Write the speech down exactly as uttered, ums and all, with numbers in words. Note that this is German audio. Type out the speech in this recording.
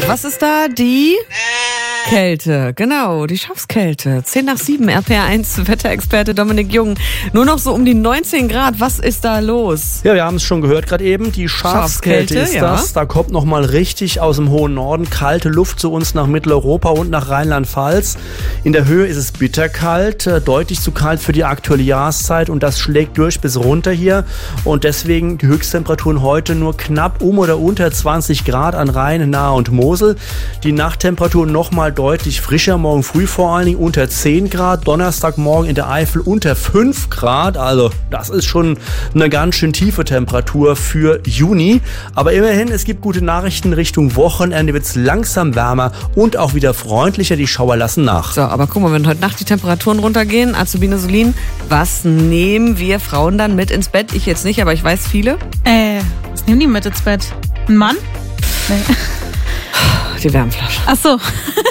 Was ist da? Die Kälte, genau, die Schafskälte. zehn nach sieben, R P R eins, Wetterexperte Dominik Jung. Nur noch so um die neunzehn Grad, was ist da los? Ja, wir haben es schon gehört gerade eben, die Schafskälte, Schafskälte ist ja. das. Da kommt nochmal richtig aus dem hohen Norden kalte Luft zu uns nach Mitteleuropa und nach Rheinland-Pfalz. In der Höhe ist es bitterkalt, deutlich zu kalt für die aktuelle Jahreszeit und das schlägt durch bis runter hier. Und deswegen die Höchsttemperaturen heute nur knapp um oder unter zwanzig Grad an Rhein, Nahe und Mosel. Die Nachttemperaturen nochmal deutlich frischer, morgen früh vor allen Dingen unter zehn Grad, Donnerstagmorgen in der Eifel unter fünf Grad, also das ist schon eine ganz schön tiefe Temperatur für Juni, aber immerhin, es gibt gute Nachrichten, Richtung Wochenende wird es langsam wärmer und auch wieder freundlicher, die Schauer lassen nach. So, aber guck mal, wenn heute Nacht die Temperaturen runtergehen, Azubine Solin, was nehmen wir Frauen dann mit ins Bett? Ich jetzt nicht, aber ich weiß viele. Äh, was nehmen die mit ins Bett? Ein Mann? Nee. Die Wärmflasche. Ach so.